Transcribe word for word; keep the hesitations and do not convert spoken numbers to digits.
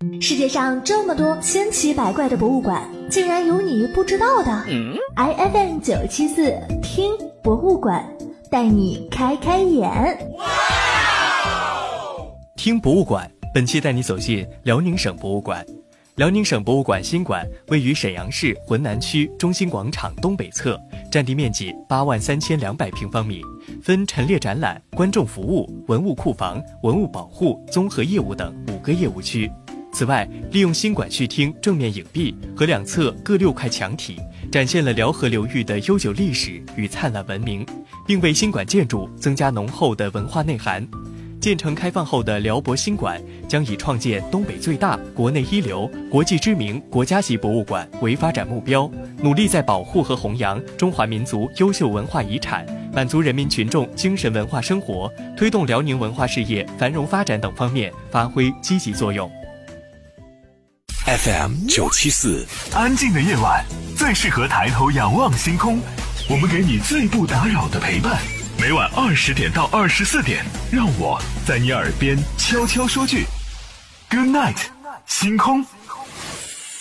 世界上这么多千奇百怪的博物馆，竟然有你不知道的。嗯、I F M 九七四听博物馆，带你开开眼。 听博物馆，本期带你走进辽宁省博物馆。辽宁省博物馆新馆位于沈阳市浑南区中心广场东北侧，占地面积八万三千两百平方米，分陈列展览、观众服务、文物库房、文物保护、综合业务等五个业务区。此外，利用新馆序厅正面影壁和两侧各六块墙体，展现了辽河流域的悠久历史与灿烂文明，并为新馆建筑增加浓厚的文化内涵。建成开放后的辽博新馆将以创建东北最大、国内一流、国际知名国家级博物馆为发展目标，努力在保护和弘扬中华民族优秀文化遗产，满足人民群众精神文化生活，推动辽宁文化事业繁荣发展等方面发挥积极作用。 F M 九七四，安静的夜晚最适合抬头仰望星空，我们给你最不打扰的陪伴。每晚二十点到二十四点，让我在你耳边悄悄说句 Good night， 星空。